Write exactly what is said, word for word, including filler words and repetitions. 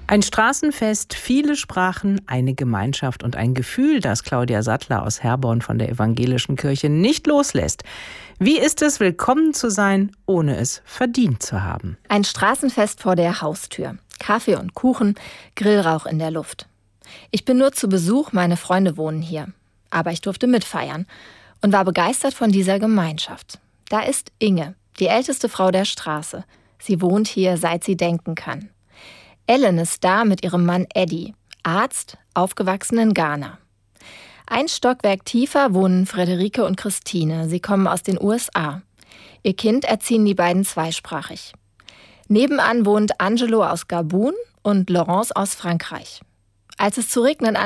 Ein Straßenfest, viele Sprachen, eine Gemeinschaft und ein Gefühl, das Claudia Sattler aus Herborn von der Evangelischen Kirche nicht loslässt. Wie ist es, willkommen zu sein, ohne es verdient zu haben? Ein Straßenfest vor der Haustür. Kaffee und Kuchen, Grillrauch in der Luft. Ich bin nur zu Besuch, meine Freunde wohnen hier. Aber ich durfte mitfeiern und war begeistert von dieser Gemeinschaft. Da ist Inge, die älteste Frau der Straße. Sie wohnt hier, seit sie denken kann. Ellen ist da mit ihrem Mann Eddie, Arzt, aufgewachsen in Ghana. Ein Stockwerk tiefer wohnen Frederike und Christine. Sie kommen aus den U S A. Ihr Kind erziehen die beiden zweisprachig. Nebenan wohnt Angelo aus Gabun und Laurence aus Frankreich. Als es zu regnen